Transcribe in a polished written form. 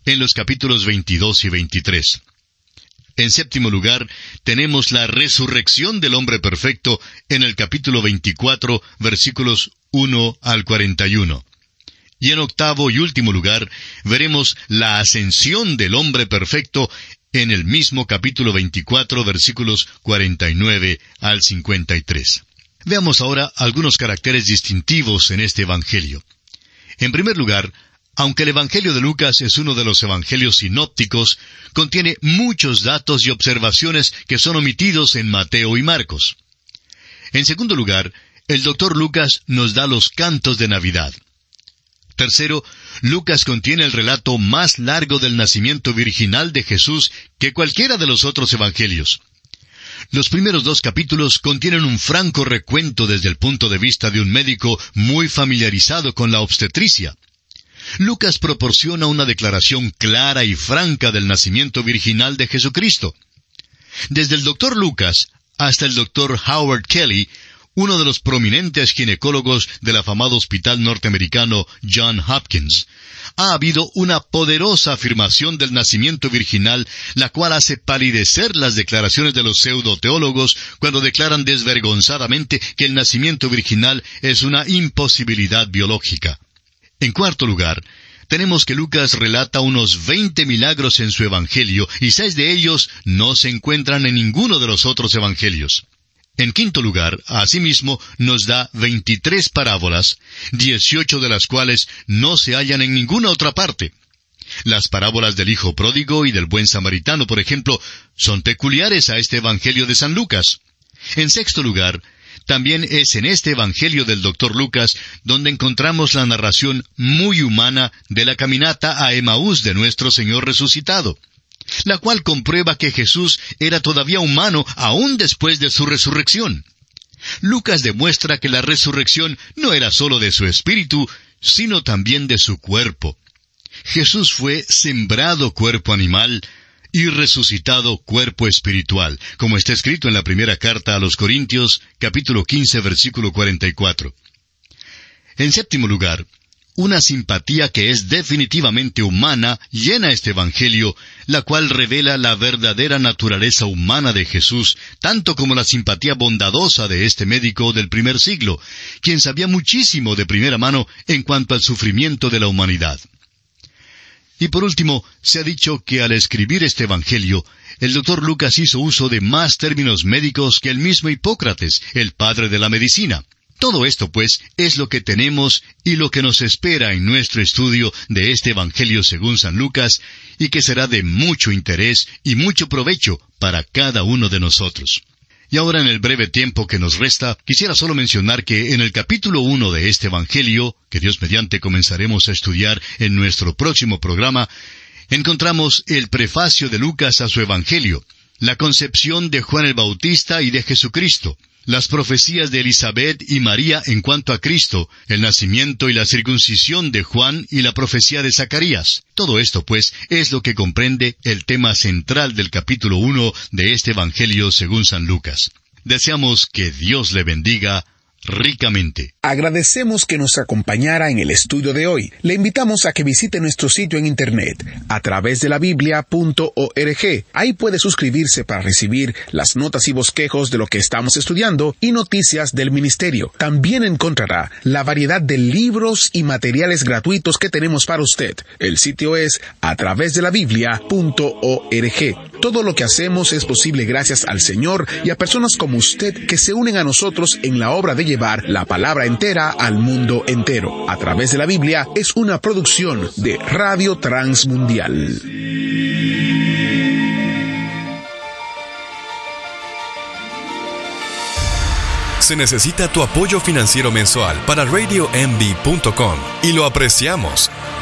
en los capítulos 22 y 23. En séptimo lugar, tenemos la resurrección del hombre perfecto en el capítulo 24, versículos 1 al 41. Y en octavo y último lugar, veremos la ascensión del hombre perfecto en el mismo capítulo 24, versículos 49 al 53. Veamos ahora algunos caracteres distintivos en este evangelio. En primer lugar, aunque el Evangelio de Lucas es uno de los evangelios sinópticos, contiene muchos datos y observaciones que son omitidos en Mateo y Marcos. En segundo lugar, el Dr. Lucas nos da los cantos de Navidad. Tercero, Lucas contiene el relato más largo del nacimiento virginal de Jesús que cualquiera de los otros evangelios. Los primeros 2 capítulos contienen un franco recuento desde el punto de vista de un médico muy familiarizado con la obstetricia. Lucas proporciona una declaración clara y franca del nacimiento virginal de Jesucristo. Desde el Dr. Lucas hasta el Dr. Howard Kelly, uno de los prominentes ginecólogos del afamado hospital norteamericano John Hopkins, ha habido una poderosa afirmación del nacimiento virginal, la cual hace palidecer las declaraciones de los pseudoteólogos cuando declaran desvergonzadamente que el nacimiento virginal es una imposibilidad biológica. En cuarto lugar, tenemos que Lucas relata unos 20 milagros en su evangelio, y 6 de ellos no se encuentran en ninguno de los otros evangelios. En quinto lugar, asimismo, nos da 23 parábolas, 18 de las cuales no se hallan en ninguna otra parte. Las parábolas del hijo pródigo y del buen samaritano, por ejemplo, son peculiares a este evangelio de San Lucas. En sexto lugar, también es en este evangelio del Dr. Lucas donde encontramos la narración muy humana de la caminata a Emaús de nuestro Señor resucitado, la cual comprueba que Jesús era todavía humano aún después de su resurrección. Lucas demuestra que la resurrección no era sólo de su espíritu, sino también de su cuerpo. Jesús fue sembrado cuerpo animal y resucitado cuerpo espiritual, como está escrito en la primera carta a los Corintios, capítulo 15, versículo 44. En séptimo lugar, una simpatía que es definitivamente humana llena este evangelio, la cual revela la verdadera naturaleza humana de Jesús, tanto como la simpatía bondadosa de este médico del primer siglo, quien sabía muchísimo de primera mano en cuanto al sufrimiento de la humanidad. Y por último, se ha dicho que al escribir este evangelio, el Dr. Lucas hizo uso de más términos médicos que el mismo Hipócrates, el padre de la medicina. Todo esto, pues, es lo que tenemos y lo que nos espera en nuestro estudio de este evangelio según San Lucas, y que será de mucho interés y mucho provecho para cada uno de nosotros. Y ahora, en el breve tiempo que nos resta, quisiera solo mencionar que en el capítulo 1 de este evangelio, que Dios mediante comenzaremos a estudiar en nuestro próximo programa, encontramos el prefacio de Lucas a su evangelio, la concepción de Juan el Bautista y de Jesucristo, las profecías de Elizabeth y María en cuanto a Cristo, el nacimiento y la circuncisión de Juan y la profecía de Zacarías. Todo esto, pues, es lo que comprende el tema central del capítulo 1 de este Evangelio según San Lucas. Deseamos que Dios le bendiga ricamente. Agradecemos que nos acompañara en el estudio de hoy. Le invitamos a que visite nuestro sitio en internet, atravesdelabiblia.org. Ahí puede suscribirse para recibir las notas y bosquejos de lo que estamos estudiando y noticias del ministerio. También encontrará la variedad de libros y materiales gratuitos que tenemos para usted. El sitio es atravesdelabiblia.org. Todo lo que hacemos es posible gracias al Señor y a personas como usted que se unen a nosotros en la obra de llevar la palabra entera al mundo entero. A través de la Biblia es una producción de Radio Transmundial. Se necesita tu apoyo financiero mensual para RadioMD.com y lo apreciamos.